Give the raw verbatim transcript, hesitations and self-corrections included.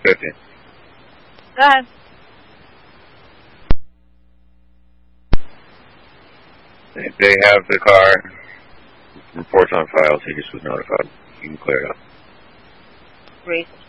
fifty. Go ahead. They, they have the car. Reports on file. He just was notified. You can clear it up. Great.